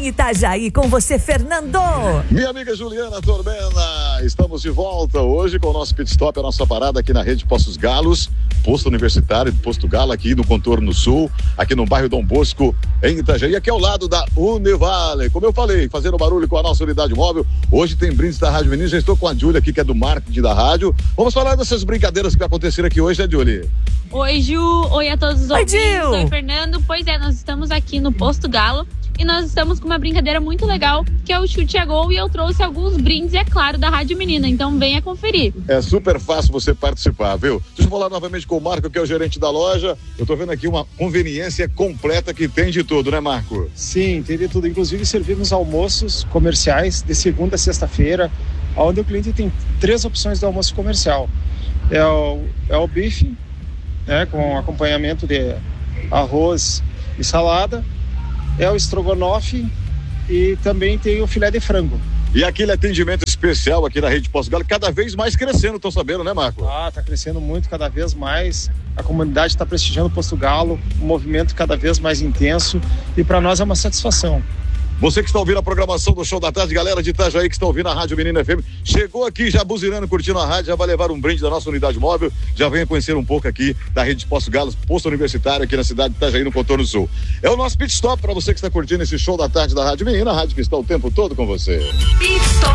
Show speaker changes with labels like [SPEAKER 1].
[SPEAKER 1] em Itajaí. Com você, Fernando.
[SPEAKER 2] Minha amiga Juliana Torbella, estamos de volta hoje com o nosso pit stop, a nossa parada aqui na rede Poços Galos, posto universitário de Posto Galo, aqui no Contorno Sul, aqui no bairro Dom Bosco, em Itajaí, aqui ao lado da Univale. Como eu falei, fazendo barulho com a nossa unidade móvel, hoje tem brindes da Rádio Menino, já estou com a Júlia aqui, que é do marketing da rádio. Vamos falar dessas brincadeiras que vai acontecer aqui hoje, né, Júlia?
[SPEAKER 3] Oi, Ju. Oi a todos os ouvintes.
[SPEAKER 1] Gil.
[SPEAKER 3] Oi, Fernando. Pois é, nós estamos aqui no Posto Galo e nós estamos com uma brincadeira muito legal, que é o Chute a Gol, e eu trouxe alguns brindes, é claro, da Rádio Menina, então venha conferir.
[SPEAKER 2] É super fácil você participar, viu? Deixa eu falar novamente com o Marco, que é o gerente da loja. Eu tô vendo aqui uma conveniência completa que tem de tudo, né, Marco?
[SPEAKER 4] Sim, tem de tudo. Inclusive servimos almoços comerciais de segunda a sexta-feira, onde o cliente tem 3 opções de almoço comercial. É o bife, né, com acompanhamento de arroz e salada, é o estrogonofe e também tem o filé de frango.
[SPEAKER 2] E aquele atendimento especial aqui na rede Poços Galo, cada vez mais crescendo, tô sabendo, né, Marco?
[SPEAKER 4] Tá crescendo muito, cada vez mais. A comunidade está prestigiando o Posto Galo, um movimento cada vez mais intenso, e para nós é uma satisfação.
[SPEAKER 2] Você que está ouvindo a programação do Show da Tarde, galera de Itajaí que está ouvindo a Rádio Menina FM, chegou aqui já buzinando, curtindo a rádio, já vai levar um brinde da nossa unidade móvel, já venha conhecer um pouco aqui da rede Poços Galos, posto universitário aqui na cidade de Itajaí, no Contorno Sul. É o nosso pit stop para você que está curtindo esse Show da Tarde da Rádio Menina, a rádio que está o tempo todo com você.
[SPEAKER 1] Pit Stop